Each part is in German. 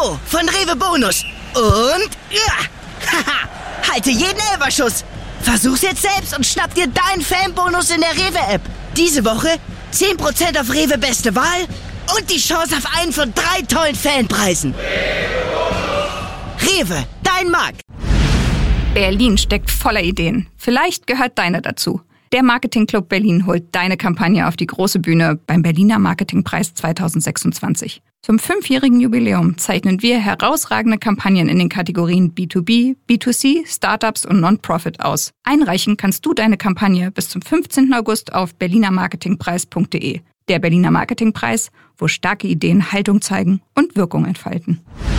Abo von Rewe Bonus. Und halte jeden Elferschuss. Versuch's jetzt selbst und schnapp dir deinen Fanbonus in der Rewe-App. Diese Woche 10% auf Rewe Beste Wahl und die Chance auf einen von 3 tollen Fanpreisen. Rewe, dein Markt. Berlin steckt voller Ideen. Vielleicht gehört deine dazu. Der Marketing-Club Berlin holt deine Kampagne auf die große Bühne beim Berliner Marketingpreis 2026. Zum 5-jährigen Jubiläum zeichnen wir herausragende Kampagnen in den Kategorien B2B, B2C, Startups und Non-Profit aus. Einreichen kannst du deine Kampagne bis zum 15. August auf berlinermarketingpreis.de. Der Berliner Marketingpreis, wo starke Ideen Haltung zeigen und Wirkung entfalten.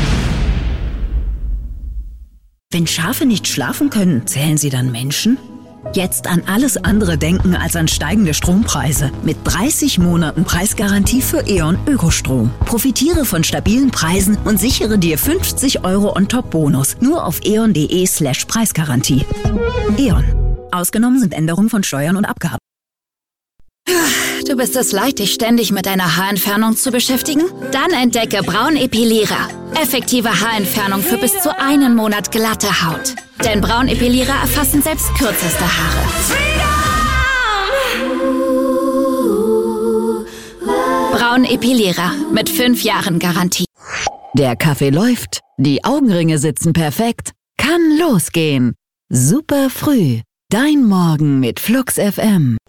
Wenn Schafe nicht schlafen können, zählen sie dann Menschen? Jetzt an alles andere denken als an steigende Strompreise. Mit 30 Monaten Preisgarantie für E.ON Ökostrom. Profitiere von stabilen Preisen und sichere dir 50 € On-Top-Bonus. Nur auf eon.de/Preisgarantie. E.ON. Ausgenommen sind Änderungen von Steuern und Abgaben. Du bist es leid, dich ständig mit deiner Haarentfernung zu beschäftigen? Dann entdecke Braun Epilierer. Effektive Haarentfernung für bis zu 1 Monat glatte Haut. Denn Braun Epilierer erfassen selbst kürzeste Haare. Braun Epilierer mit 5 Jahren Garantie. Der Kaffee läuft, die Augenringe sitzen perfekt. Kann losgehen. Super früh. Dein Morgen mit Flux FM.